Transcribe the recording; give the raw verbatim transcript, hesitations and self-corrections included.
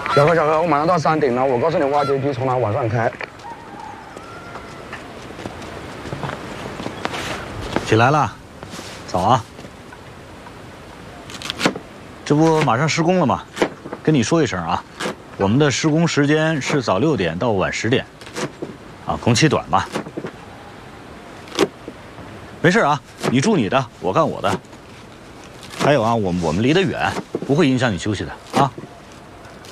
小何，小何，我马上到山顶了。我告诉你，挖掘机从哪往上开。 起来了，早啊！这不马上施工了吗？跟你说一声啊，我们的施工时间是早六点到晚十点，啊，工期短嘛。没事啊，你住你的，我干我的。还有啊，我们我们离得远，不会影响你休息的。